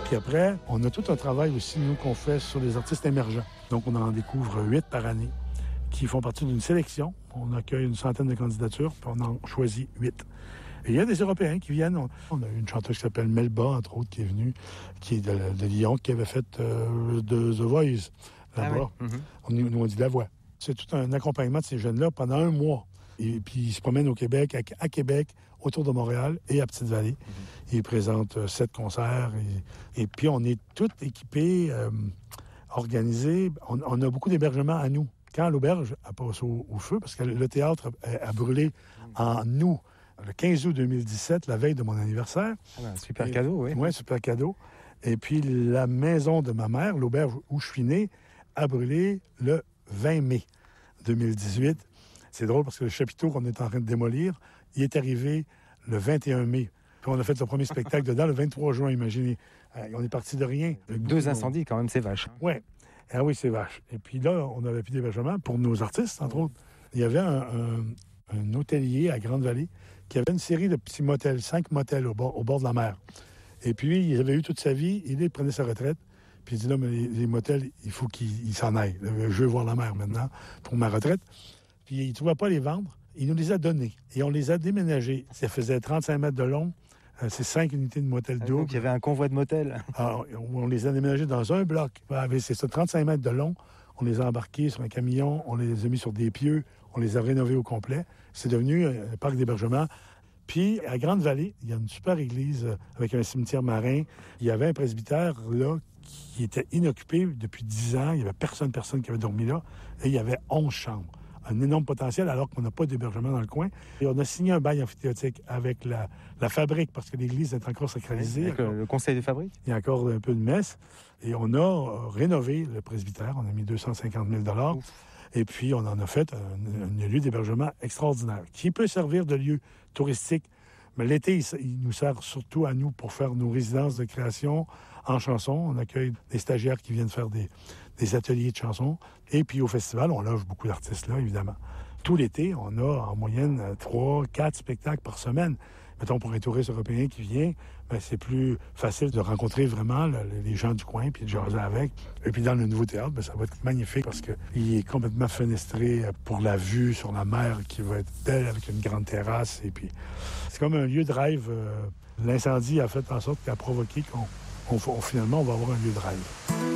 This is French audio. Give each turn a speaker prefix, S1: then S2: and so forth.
S1: Puis après, on a tout un travail aussi, nous, qu'on fait sur les artistes émergents. Donc, on en découvre 8 par année qui font partie d'une sélection. On accueille une centaine de candidatures, puis on en choisit 8. Et il y a des Européens qui viennent. On a une chanteuse qui s'appelle Melba, entre autres, qui est venue, qui est de Lyon, qui avait fait de The Voice là-bas. Ah oui. Nous, on dit La Voix. C'est tout un accompagnement de ces jeunes-là pendant 1 mois. Et puis, ils se promènent au Québec, à Québec, autour de Montréal et à Petite-Vallée. Ils présentent 7 concerts. Et puis, on est tous équipés, organisés. On a beaucoup d'hébergements à nous. Quand l'auberge a passé au feu, parce que le théâtre a brûlé en août, le 15 août 2017, la veille de mon anniversaire.
S2: Ah ben, super cadeau, oui.
S1: Oui, super cadeau. Et puis, la maison de ma mère, l'auberge où je suis né, a brûlé le 20 mai 2018. C'est drôle parce que le chapiteau qu'on est en train de démolir, il est arrivé le 21 mai. Puis on a fait le premier spectacle dedans le 23 juin, imaginez. On est parti de rien.
S2: 2 incendies, quand même, c'est vache.
S1: Oui. Ah oui, c'est vache. Et puis là, on n'avait plus d'hébergement pour nos artistes, entre autres. Il y avait un hôtelier à Grande-Vallée qui avait une série de petits motels, 5 motels au bord de la mer. Et puis, il avait eu toute sa vie, il prenait sa retraite. Puis il dit, là, mais les motels, il faut qu'il s'en aille. Je veux voir la mer maintenant pour ma retraite. Puis il ne trouvait pas les vendre. Il nous les a donnés. Et on les a déménagés. Ça faisait 35 mètres de long. C'est 5 unités de motel double.
S2: Donc, il y avait un convoi de motels.
S1: Alors, on les a déménagés dans un bloc. C'est ça, 35 mètres de long. On les a embarqués sur un camion. On les a mis sur des pieux. On les a rénovés au complet. C'est devenu un parc d'hébergement. Puis, à Grande-Vallée, il y a une super église avec un cimetière marin. Il y avait un presbytère, là, qui était inoccupé depuis 10 ans. Il n'y avait personne qui avait dormi là. Et il y avait 11 chambres. Un énorme potentiel, alors qu'on n'a pas d'hébergement dans le coin. Et on a signé un bail amphithéotique avec la fabrique, parce que l'église est encore sacralisée.
S2: Avec le conseil de fabrique.
S1: Il y a encore un peu de messe. Et on a rénové le presbytère. On a mis 250 000 $. Et puis, on en a fait un lieu d'hébergement extraordinaire, qui peut servir de lieu touristique. Mais l'été, il nous sert surtout à nous pour faire nos résidences de création en chansons. On accueille des stagiaires qui viennent faire des ateliers de chansons. Et puis, au festival, on loge beaucoup d'artistes là, évidemment. Tout l'été, on a en moyenne 3, 4 spectacles par semaine. Mettons, pour un touriste européen qui vient, ben, c'est plus facile de rencontrer vraiment les gens du coin puis de jaser avec. Et puis dans le nouveau théâtre, ben, ça va être magnifique parce qu'il est complètement fenestré pour la vue sur la mer qui va être belle avec une grande terrasse. Et puis c'est comme un lieu de rêve. L'incendie a fait en sorte qu'il a provoqué qu'on finalement, on va avoir un lieu de rêve.